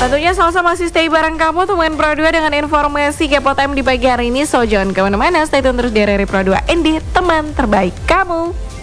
Tentunya Salsa masih stay bareng kamu teman Pro 2 dengan informasi Kepo Time di pagi hari ini. So jangan kemana-mana, stay tune terus di RRI Pro 2 Indi, teman terbaik kamu.